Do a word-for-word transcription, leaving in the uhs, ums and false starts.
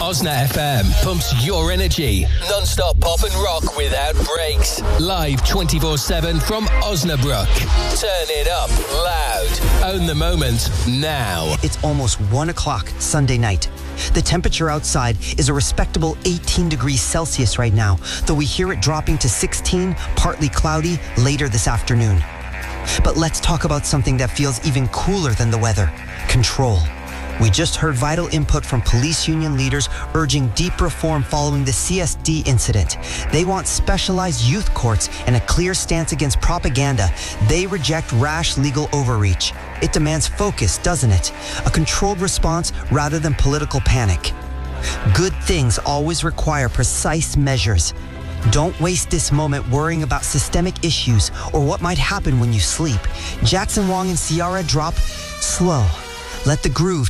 Osna F M pumps your energy. Non-stop pop and rock without breaks. Live twenty-four seven from Osnabrück. Turn it up loud. Own the moment now. It's almost one o'clock Sunday night. The temperature outside is a respectable eighteen degrees Celsius right now, though we hear it dropping to sixteen, partly cloudy, later this afternoon. But let's talk about something that feels even cooler than the weather: control. We just heard vital input from police union leaders urging deep reform following the C S D incident. They want specialized youth courts and a clear stance against propaganda. They reject rash legal overreach. It demands focus, doesn't it? A controlled response rather than political panic. Good things always require precise measures. Don't waste this moment worrying about systemic issues or what might happen when you sleep. Jackson Wang and Ciara drop slow. Let the groove